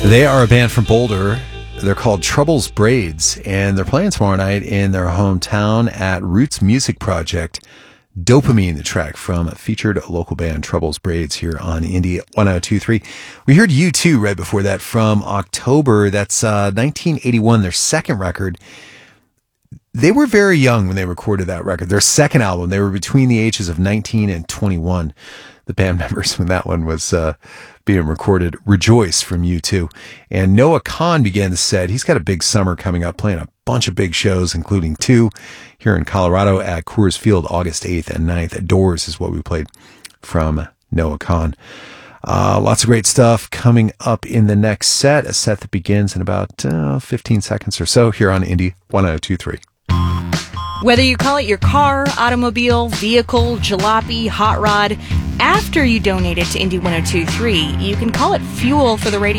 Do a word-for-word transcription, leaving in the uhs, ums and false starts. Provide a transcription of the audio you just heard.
They are a band from Boulder. They're called Troubles Braids, and they're playing tomorrow night in their hometown at Roots Music Project. Dopamine, the track from featured local band Troubles Braids here on Indie one oh two point three. We heard U two right before that from October. That's uh, nineteen eighty-one, their second record. They were very young when they recorded that record. Their second album, they were between the ages of nineteen and twenty-one. The band members when that one was uh, being recorded. Rejoice from U two. And Noah Kahan began the set. He's got a big summer coming up, playing a bunch of big shows, including two here in Colorado at Coors Field, August eighth and ninth. Doors is what we played from Noah Kahan. Uh, lots of great stuff coming up in the next set, a set that begins in about uh, fifteen seconds or so here on Indie one oh two point three. Whether you call it your car, automobile, vehicle, jalopy, hot rod, after you donate it to Indie one oh two point three, you can call it fuel for the radio.